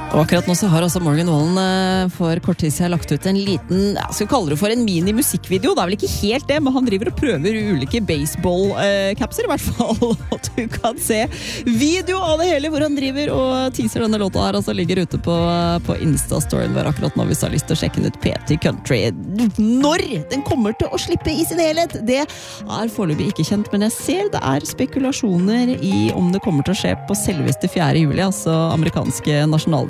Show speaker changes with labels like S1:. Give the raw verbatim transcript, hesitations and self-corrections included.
S1: Og akkurat nå så har altså Morgan Wallen for kort tid siden lagt ut en liten, jeg skal kalle det for en mini-musikkvideo. Det er vel ikke helt det, men han driver og prøver ulike baseball-capser i hvert fall. Og du kan se video av det hele hvor han driver og teaser denne låta her. Altså ligger ute på, på Insta-storyen vår akkurat nå hvis du har lyst til å sjekke den ut. P T Country. Når den kommer til å slippe i sin helhet, det er foreløpig ikke kjent, men jeg ser det er spekulasjoner i om det kommer til å skje på selveste fjerde juli, altså amerikanske nasjonaldag.